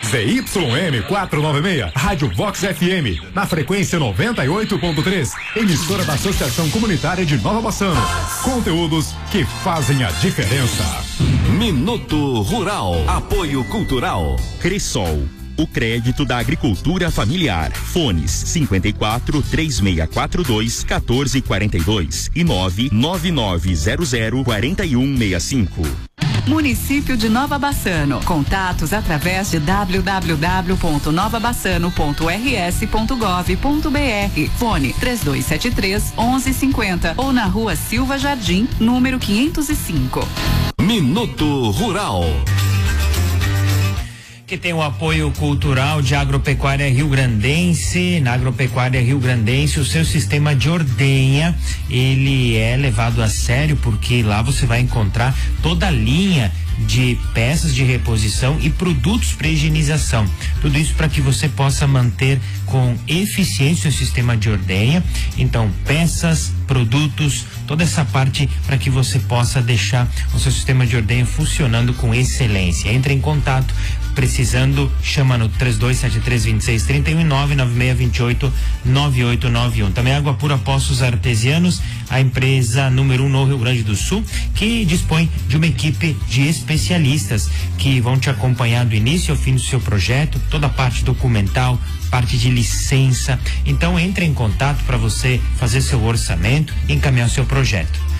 ZYM 496, Rádio Vox FM, na frequência 98.3, emissora da Associação Comunitária de Nova Bassano. Conteúdos que fazem a diferença. Minuto Rural, apoio cultural. Cressol, o crédito da agricultura familiar. Fones 54 3642 1442 e 99900 4165. Município de Nova Bassano. Contatos através de www.novabassano.rs.gov.br. Fone 3273-1150 ou na Rua Silva Jardim, número 505. Minuto Rural. Que tem o apoio cultural de Agropecuária Rio Grandense. Na Agropecuária Rio Grandense, o seu sistema de ordenha, ele é levado a sério, porque lá você vai encontrar toda a linha de peças de reposição e produtos para higienização. Tudo isso para que você possa manter com eficiência o sistema de ordenha. Então, peças, produtos, toda essa parte para que você possa deixar o seu sistema de ordenha funcionando com excelência. Entre em contato, precisando, chama no 3273-2631 e 99628-9891. Também Água Pura Poços Artesianos, a empresa número 1 no Rio Grande do Sul, que dispõe de uma equipe de especialistas que vão te acompanhar do início ao fim do seu projeto, toda a parte documental, parte de licença. Então entre em contato para você fazer seu orçamento e encaminhar o seu projeto.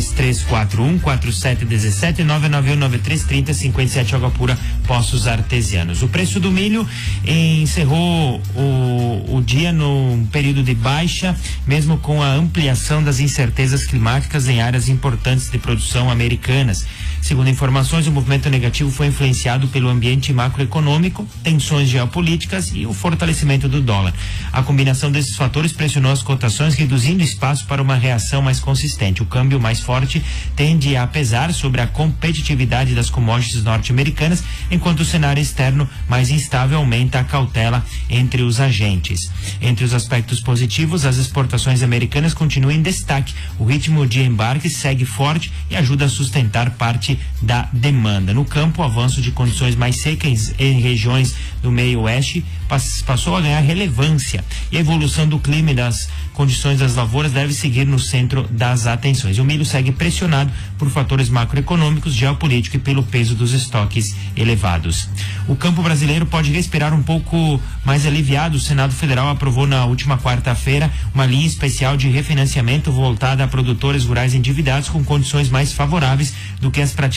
3341-4717 991-9330-57 Água Pura Poços Artesianos. O preço do milho encerrou o dia num período de baixa, mesmo com a ampliação das incertezas climáticas em áreas importantes de produção americanas. Segundo informações, o movimento negativo foi influenciado pelo ambiente macroeconômico, tensões geopolíticas e o fortalecimento do dólar. A combinação desses fatores pressionou as cotações, reduzindo espaço para uma reação mais consistente. O câmbio mais forte tende a pesar sobre a competitividade das commodities norte-americanas, enquanto o cenário externo mais instável aumenta a cautela entre os agentes. Entre os aspectos positivos, as exportações americanas continuam em destaque. O ritmo de embarque segue forte e ajuda a sustentar parte da demanda. No campo, o avanço de condições mais secas em regiões do meio oeste passou a ganhar relevância, e a evolução do clima e das condições das lavouras deve seguir no centro das atenções. O milho segue pressionado por fatores macroeconômicos, geopolíticos e pelo peso dos estoques elevados. O campo brasileiro pode respirar um pouco mais aliviado. O Senado Federal aprovou na última quarta-feira uma linha especial de refinanciamento voltada a produtores rurais endividados com condições mais favoráveis do que as praticadas